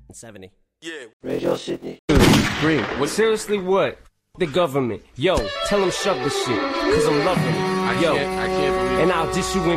70. Yeah. Radio Sydney. Green. What? Seriously, what? The government. Yo, tell them shove the shit, cause I'm loving it. Yo, I can't believe it. And I'll dish you in